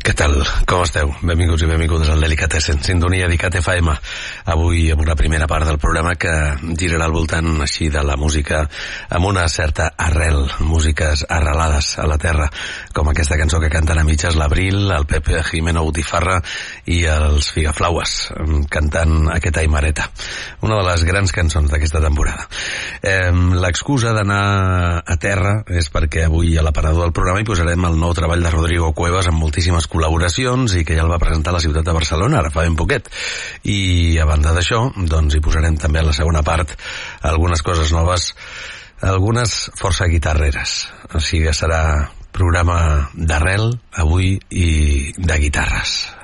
Què tal? Com esteu? Benvinguts i benvingudes al Delicatessen, sintonia d'ICAT FM. Avui amb una primera part del programa que girarà al voltant així de la música amb una certa arrel, músiques arrelades a la terra, com aquesta cançó que canten a mitges l'Abril, el Pepe Jimeno Botifarra i els Figaflaues, cantant aquest Aimareta, una de les grans cançons d'aquesta temporada. L'excusa d'anar a terra és perquè avui a l'aparador del programa hi posarem el nou treball de Rodrigo Cuevas amb moltíssimes col·laboracions i que ja el va presentar a la ciutat de Barcelona ara fa ben poquet, i a banda d'això doncs hi posarem també a la segona part algunes coses noves, algunes força guitarreres, o sigui que serà programa d'arrel avui i de guitarres.